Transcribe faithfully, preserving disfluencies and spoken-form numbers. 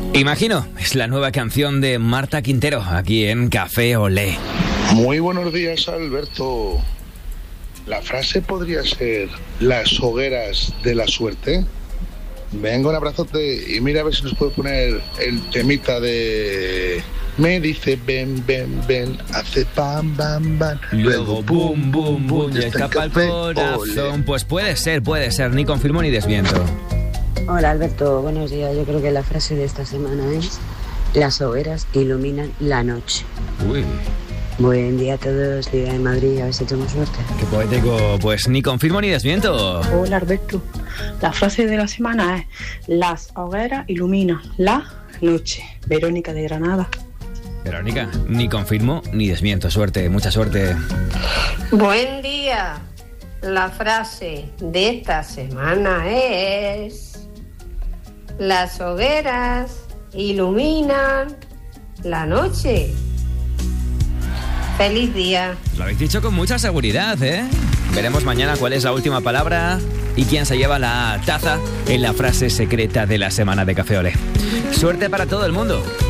Imagino, es la nueva canción de Marta Quintero, aquí en Café Olé. Muy buenos días, Alberto. La frase podría ser las hogueras de la suerte. Venga, un abrazote y mira a ver si nos puede poner el temita de... Me dice ven, ven, ven, hace pam, bam, bam. Luego bum, bum, bum, y escapa el corazón. Ole. Pues puede ser, puede ser, ni confirmo ni desmiento. Hola Alberto, buenos días. Yo creo que la frase de esta semana es: las hogueras iluminan la noche. Uy. Buen día a todos, Día de Madrid, a ver si tenemos suerte. Qué poético, pues ni confirmo ni desmiento. Hola Alberto, la frase de la semana es: las hogueras iluminan la noche. Verónica de Granada. Verónica, ni confirmo ni desmiento. Suerte, mucha suerte. Buen día. La frase de esta semana es: las hogueras iluminan la noche. ¡Feliz día! Lo habéis dicho con mucha seguridad, ¿eh? Veremos mañana cuál es la última palabra y quién se lleva la taza en la frase secreta de la semana de Café Olé. Suerte para todo el mundo.